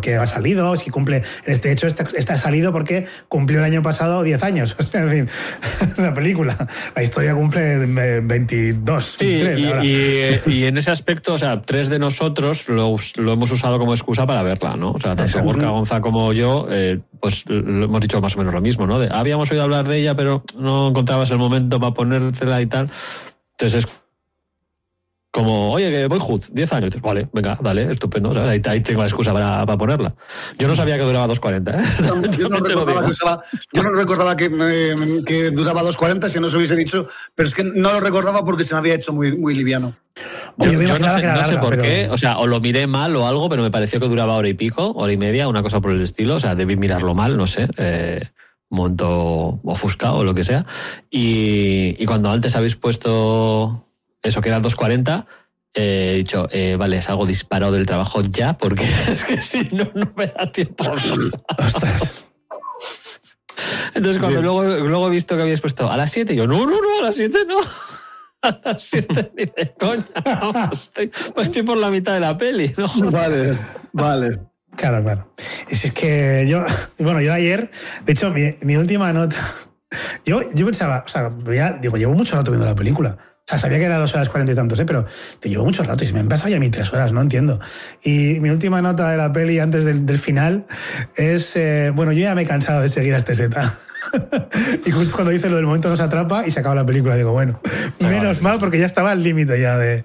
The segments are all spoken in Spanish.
porque ha salido, si cumple... De hecho, esta ha salido porque cumplió el año pasado 10 años. O sea, en fin, la película. La historia cumple 22. Sí, 23, y en ese aspecto, o sea, 3 de nosotros lo hemos usado como excusa para verla, ¿no? O sea, tanto Gorka, Gonza como yo, pues lo hemos dicho más o menos lo mismo, ¿no? Habíamos oído hablar de ella, pero no encontrabas el momento para ponértela y tal. Entonces es como, oye, que Boyhood, 10 años. Vale, venga, dale, estupendo. ¿Sabes? Ahí tengo la excusa para ponerla. Yo no sabía que duraba 2:40, ¿eh? Yo no recordaba que duraba 2:40, si no os hubiese dicho, pero es que no lo recordaba porque se me había hecho muy liviano. Yo no sé por qué, o sea, o lo miré mal o algo, pero me pareció que duraba hora y pico, hora y media, una cosa por el estilo. O sea, debí mirarlo mal, no sé. Un momento ofuscado o lo que sea. Y cuando antes habéis puesto eso que era 2:40, he dicho, vale, salgo disparado del trabajo ya, porque es que si no me da tiempo. Ostras. Entonces cuando luego he visto que habíais puesto a las 7, yo, no, a las 7 no. A las 7 ni de coña. No, estoy por la mitad de la peli, ¿no? Vale. Claro. Es que yo ayer, de hecho, mi última nota, yo pensaba, o sea, llevo mucho rato viendo la película. O sea, sabía que era 2 horas 40 y tantos, pero te llevo mucho rato y se me han pasado ya 3 horas, no entiendo. Y mi última nota de la peli antes del final es, yo ya me he cansado de seguir a este Z. Y justo cuando dice lo del momento nos atrapa y se acaba la película, digo, bueno, menos mal porque ya estaba al límite ya de...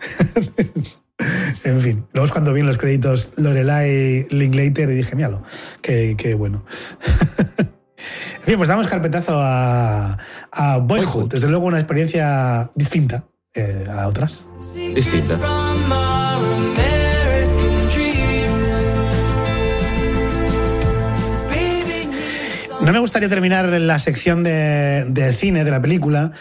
En fin, luego es cuando vi en los créditos Lorelai Linklater y dije, míralo, qué bueno. En fin, pues damos carpetazo a Boyhood. Desde luego una experiencia distinta a las otras. Distinta. No me gustaría terminar la sección de cine, de la película,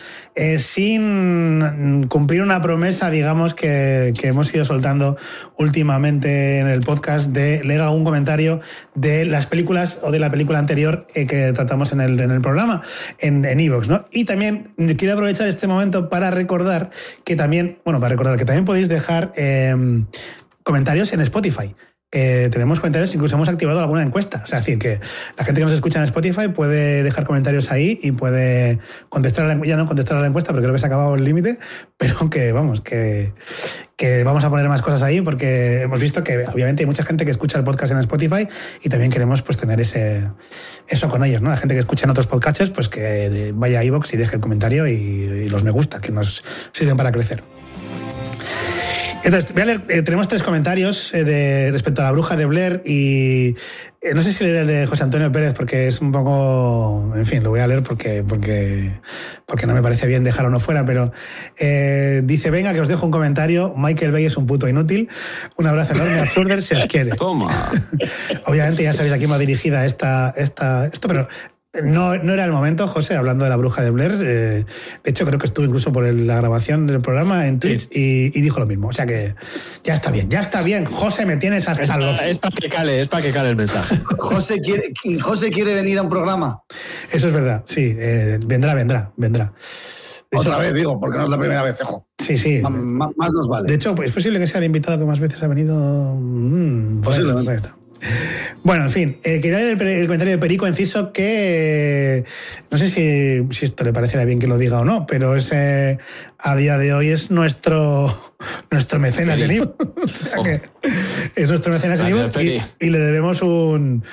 sin cumplir una promesa, digamos, que hemos ido soltando últimamente en el podcast, de leer algún comentario de las películas o de la película anterior que tratamos en el programa, en iVoox, ¿no? Y también quiero aprovechar este momento para recordar que también podéis dejar comentarios en Spotify. Tenemos comentarios, incluso hemos activado alguna encuesta. O sea, es decir, que la gente que nos escucha en Spotify puede dejar comentarios ahí y puede contestar ya no contestar a la encuesta porque creo que se ha acabado el límite, pero que vamos a poner más cosas ahí porque hemos visto que obviamente hay mucha gente que escucha el podcast en Spotify y también queremos pues tener eso con ellos, ¿no? La gente que escucha en otros podcasters, pues que vaya a iVoox y deje el comentario y los me gusta, que nos sirven para crecer. Entonces, voy a leer, tenemos 3 comentarios respecto a La Bruja de Blair y no sé si leer el de José Antonio Pérez porque es un poco... En fin, lo voy a leer porque no me parece bien dejarlo fuera, pero dice, venga, que os dejo un comentario. Michael Bay es un puto inútil. Un abrazo enorme a Flurder, se os quiere. Toma. Obviamente ya sabéis a quién va dirigida esto, pero... No era el momento, José, hablando de La Bruja de Blair. De hecho, creo que estuvo incluso por la grabación del programa en Twitch y dijo lo mismo. O sea que ya está bien. José, me tienes hasta los... Es para que cale el mensaje. José quiere venir a un programa. Eso es verdad, sí. Vendrá. Otra vez, digo, porque no es la primera vez, ojo. Sí. Más nos vale. De hecho, es posible que sea el invitado que más veces ha venido... Posiblemente. Bueno, en fin, quería leer el comentario de Perico Enciso que no sé si esto le parecerá bien que lo diga o no, pero a día de hoy es nuestro mecenas en iVoox. O sea que es nuestro mecenas en iVoox y le debemos un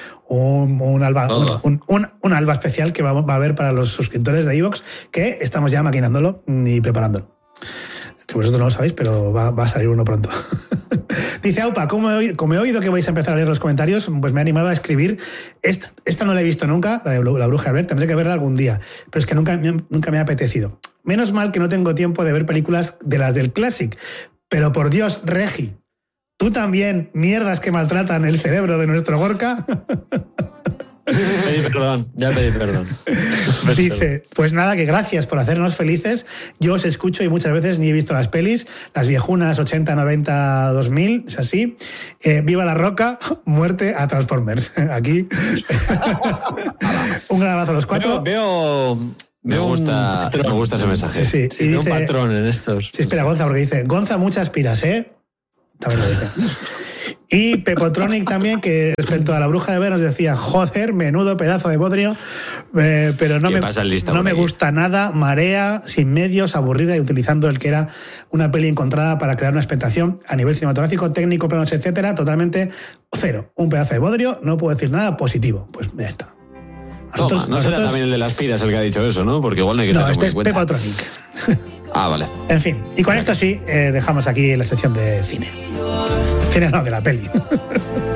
alba especial que va a haber para los suscriptores de iVoox, que estamos ya maquinándolo y preparándolo. Que vosotros no lo sabéis, pero va a salir uno pronto. Dice Aupa, como he oído que vais a empezar a leer los comentarios, pues me he animado a escribir. Esta no la he visto nunca, la de La Bruja de Blair, tendré que verla algún día, pero es que nunca me ha apetecido. Menos mal que no tengo tiempo de ver películas de las del Classic, pero por Dios, Regi, ¿tú también mierdas que maltratan el cerebro de nuestro Gorka? Ya pedí perdón. Dice, pues nada, que gracias por hacernos felices. Yo os escucho y muchas veces ni he visto las pelis, las viejunas 80, 90, 2000, es así. Viva la Roca, muerte a Transformers. Aquí. Un gran abrazo a los 4. Me gusta ese mensaje. Sí. Y dice, un patrón en estos. Sí, espera, Gonza, porque dice, Gonza, muchas piras, ¿eh? También lo dice. Y Pepotronic también, que respecto a La Bruja de Ver nos decía, joder, menudo pedazo de bodrio, pero no me gusta nada, marea, sin medios, aburrida y utilizando el que era una peli encontrada para crear una expectación a nivel cinematográfico, técnico, planos, etcétera, totalmente cero. Un pedazo de bodrio, no puedo decir nada positivo. Pues ya está. No será también el de las piras el que ha dicho eso, ¿no? Porque igual no hay que tener este es Pepotronic. Vale. En fin, y con esto sí, dejamos aquí la sección de cine. Cine no, de la peli.